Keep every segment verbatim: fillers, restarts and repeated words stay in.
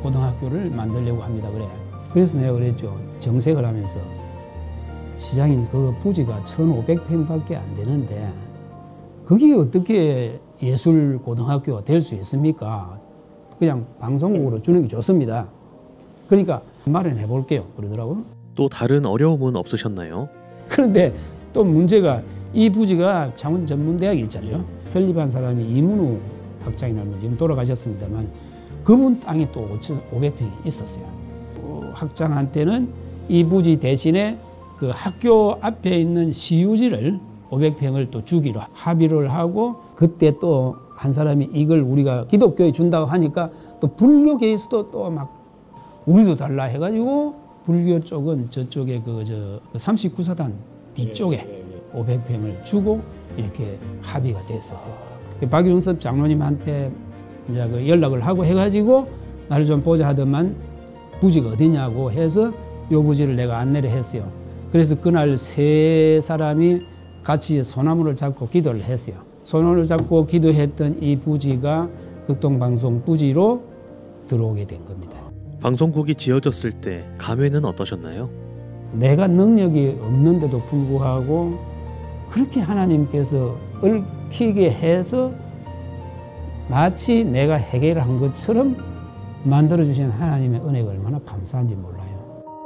고등학교를 만들려고 합니다. 그래. 그래서 내가 그랬죠. 정색을 하면서 시장님 그 부지가 천오백 평밖에 안 되는데 그게 어떻게 예술 고등학교가 될 수 있습니까? 그냥 방송국으로 주는 게 좋습니다. 그러니까 마련해 볼게요. 그러더라고요. 또 다른 어려움은 없으셨나요? 그런데 또 문제가 이 부지가 창원 전문대학이 있잖아요. 설립한 사람이 이문우 학장이라는 분 지금 돌아가셨습니다만 그분 땅이 또 오천오백 평이 있었어요. 어, 학장한테는 이 부지 대신에 그 학교 앞에 있는 시유지를 오백 평을 또 주기로 합의를 하고 그때 또 한 사람이 이걸 우리가 기독교에 준다고 하니까 또 불교계에서도 또 막 우리도 달라 해가지고 불교 쪽은 저쪽에 그 저 그 삼십구 사단 뒤쪽에 네, 네, 네. 오백 평을 주고 이렇게 합의가 됐었어요. 박윤섭 장로님한테 이제 그 연락을 하고 해가지고 나를 좀 보자 하더만 부지가 어디냐고 해서 요 부지를 내가 안내를 했어요. 그래서 그날 세 사람이 같이 소나무를 잡고 기도를 했어요. 소나무를 잡고 기도했던 이 부지가 극동방송 부지로 들어오게 된 겁니다. 방송국이 지어졌을 때 감회는 어떠셨나요? 내가 능력이 없는데도 불구하고 그렇게 하나님께서 얽히게 해서 마치 내가 해결한 것처럼 만들어주신 하나님의 은혜가 얼마나 감사한지 몰라요.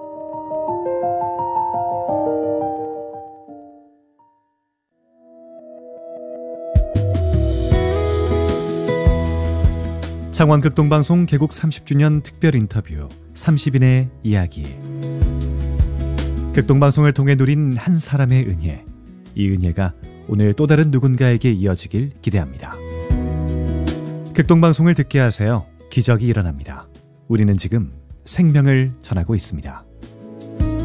창원 극동방송 개국 삼십 주년 특별 인터뷰 삼십 인의 이야기. 극동방송을 통해 누린 한 사람의 은혜. 이 은혜가 오늘 또 다른 누군가에게 이어지길 기대합니다. 극동방송을 듣게 하세요. 기적이 일어납니다. 우리는 지금 생명을 전하고 있습니다.